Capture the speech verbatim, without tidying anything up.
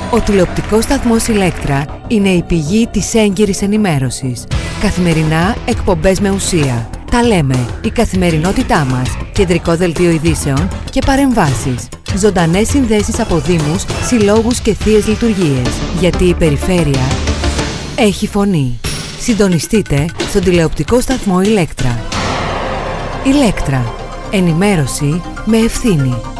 Ο τηλεοπτικός σταθμός Ηλέκτρα είναι η πηγή της έγκυρης ενημέρωσης. Καθημερινά εκπομπές με ουσία. Τα λέμε, η καθημερινότητά μας, κεντρικό δελτίο ειδήσεων και παρεμβάσεις. Ζωντανές συνδέσεις από δήμους, συλλόγους και θείες λειτουργίες. Γιατί η περιφέρεια έχει φωνή. Συντονιστείτε στον τηλεοπτικό σταθμό Ηλέκτρα. Ηλέκτρα. Ενημέρωση με ευθύνη.